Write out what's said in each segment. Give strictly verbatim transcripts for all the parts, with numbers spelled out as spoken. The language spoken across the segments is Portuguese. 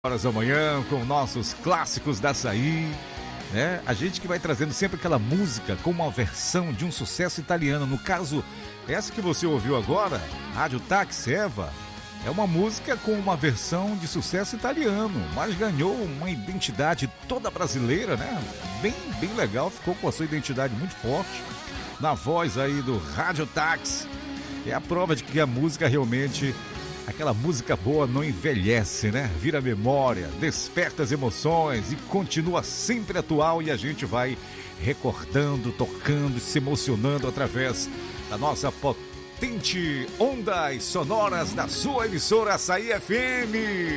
Horas da manhã com nossos clássicos da açaí, né? A gente que vai trazendo sempre aquela música com uma versão de um sucesso italiano. No caso, essa que você ouviu agora, Rádio Táxi Eva, é uma música com uma versão de sucesso italiano, mas ganhou uma identidade toda brasileira, né? Bem, bem legal, ficou com a sua identidade muito forte na voz aí do Rádio Táxi. É a prova de que a música realmente... Aquela música boa não envelhece, né? Vira memória, desperta as emoções e continua sempre atual, e a gente vai recordando, tocando, se emocionando através da nossa potente ondas sonoras da sua emissora Açaí F M.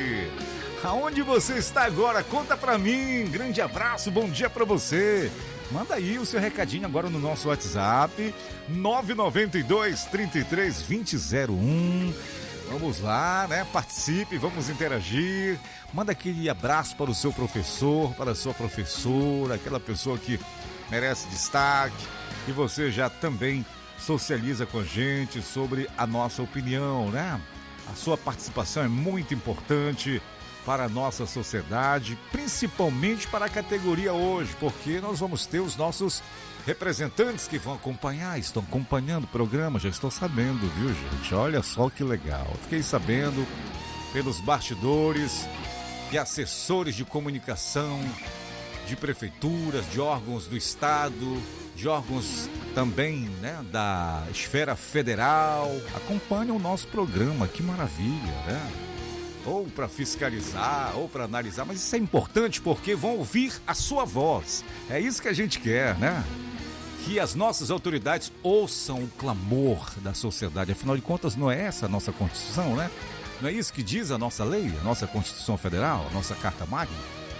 Aonde você está agora? Conta pra mim. Grande abraço, bom dia pra você. Manda aí o seu recadinho agora no nosso WhatsApp nove nove dois, três três, dois zero zero um. Vamos lá, né? Participe, vamos interagir. Manda aquele abraço para o seu professor, para a sua professora, aquela pessoa que merece destaque. E você já também socializa com a gente sobre a nossa opinião, né? A sua participação é muito importante para a nossa sociedade, principalmente para a categoria hoje, porque nós vamos ter os nossos representantes que vão acompanhar, estão acompanhando o programa, já estou sabendo, viu, gente? Olha só que legal. Fiquei sabendo pelos bastidores que assessores de comunicação de prefeituras, de órgãos do estado, de órgãos também, né, da esfera federal, acompanham o nosso programa. Que maravilha, né? Ou para fiscalizar, ou para analisar, mas isso é importante porque vão ouvir a sua voz. É isso que a gente quer, né? Que as nossas autoridades ouçam o clamor da sociedade. Afinal de contas, não é essa a nossa Constituição, né? Não é isso que diz a nossa lei, a nossa Constituição Federal, a nossa Carta Magna?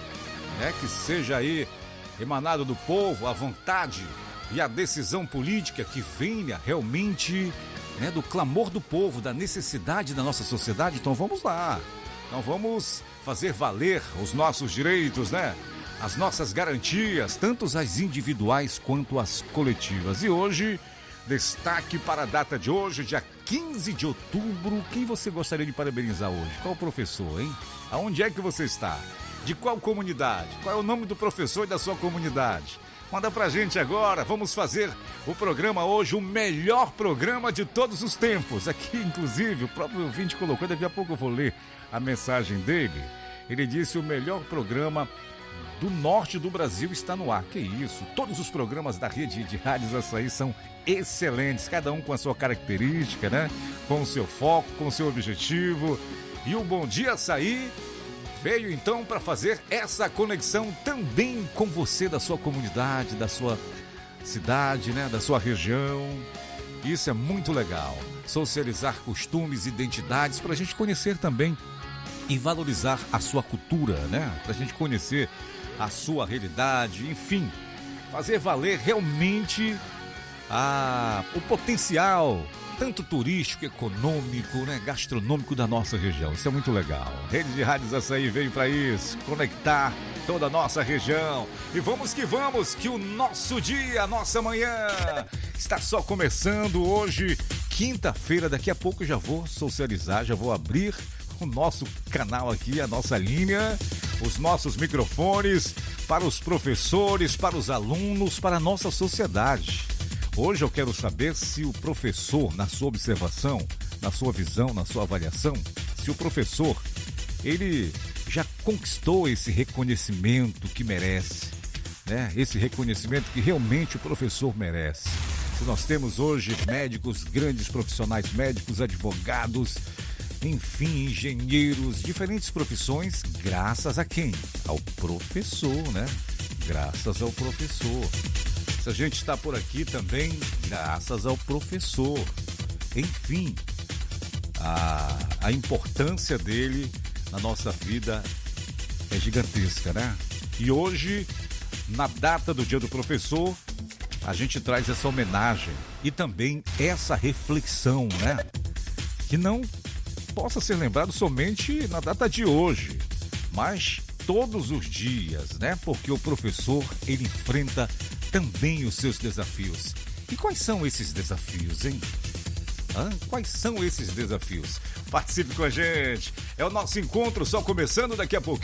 É que seja aí emanado do povo a vontade e a decisão política que venha realmente, né, do clamor do povo, da necessidade da nossa sociedade. Então vamos lá. Então vamos fazer valer os nossos direitos, né? As nossas garantias, tanto as individuais quanto as coletivas. E hoje, destaque para a data de hoje, dia quinze de outubro. Quem você gostaria de parabenizar hoje? Qual professor, hein? Aonde é que você está? De qual comunidade? Qual é o nome do professor e da sua comunidade? Manda pra gente agora. Vamos fazer o programa hoje, o melhor programa de todos os tempos. Aqui, inclusive, o próprio ouvinte colocou, daqui a pouco eu vou ler a mensagem dele. Ele disse: o melhor programa do norte do Brasil está no ar. Que isso, todos os programas da rede de rádios Açaí são excelentes, cada um com a sua característica, né? Com o seu foco, com o seu objetivo. E o Bom Dia Açaí veio então para fazer essa conexão também com você, da sua comunidade, da sua cidade, né? Da sua região. Isso é muito legal. Socializar costumes, identidades, para a gente conhecer também e valorizar a sua cultura, né? Para a gente conhecer a sua realidade, enfim, fazer valer realmente a, o potencial, tanto turístico, econômico, né, gastronômico da nossa região. Isso é muito legal. Rede de Rádios Açaí veio para isso, conectar toda a nossa região. E vamos que vamos, que o nosso dia, a nossa manhã está só começando hoje, quinta-feira. Daqui a pouco eu já vou socializar, já vou abrir o nosso canal aqui, a nossa linha, os nossos microfones para os professores, para os alunos, para a nossa sociedade. Hoje eu quero saber se o professor, na sua observação, na sua visão, na sua avaliação, se o professor, ele já conquistou esse reconhecimento que merece, né? Esse reconhecimento que realmente o professor merece. Se nós temos hoje médicos, grandes profissionais médicos, advogados, enfim, engenheiros, diferentes profissões, graças a quem? Ao professor, né? Graças ao professor. Se a gente está por aqui também, graças ao professor. Enfim, a, a importância dele na nossa vida é gigantesca, né? E hoje, na data do Dia do Professor, a gente traz essa homenagem e também essa reflexão, né? Que não possa ser lembrado somente na data de hoje, mas todos os dias, né? Porque o professor, ele enfrenta também os seus desafios. E quais são esses desafios, hein? Hã? Quais são esses desafios? Participe com a gente. É o nosso encontro só começando daqui a pouquinho.